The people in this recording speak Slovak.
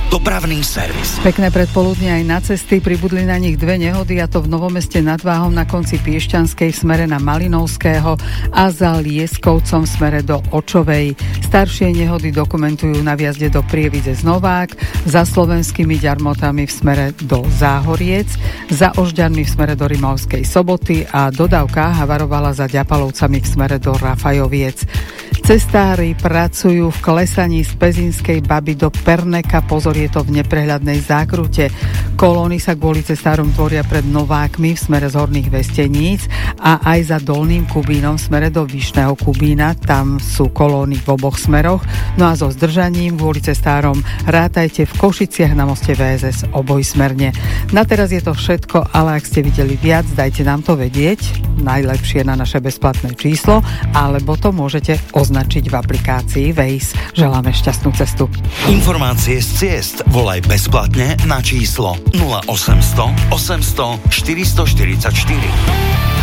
Dopravný servis. Pekné predpoludne aj na cesty, pribudli na nich dve nehody, a to v Novomeste nad Váhom na konci Piešťanskej v smere na Malinovského a za Lieskovcom v smere do Očovej. Staršie nehody dokumentujú na vjazde do Prievidze z Novák, za Slovenskými Ďarmotami v smere do Záhoriec, za Ožďanmi v smere do Rimavskej Soboty a dodávka havarovala za Ďapalovcami v smere do Rafajoviec. Cestári pracujú v klesaní z Pezinskej Baby do Perneka. Pozor, je to v neprehľadnej zákrute. Kolóny sa kvôli cestárom tvoria pred Novákmi v smere z Horných Vesteníc a aj za Dolným Kubínom v smere do Vyšného Kubína. Tam sú kolóny v oboch smeroch. No a so zdržaním kvôli cestárom rátajte v Košiciach na moste VSS obojsmerne. Na teraz je to všetko, ale ak ste videli viac, dajte nám to vedieť. Najlepšie na naše bezplatné číslo, alebo to môžete označiť v aplikácii Waze. Želáme šťastnú cestu. Informácie z ciest volaj bezplatne na číslo 0800 800 444.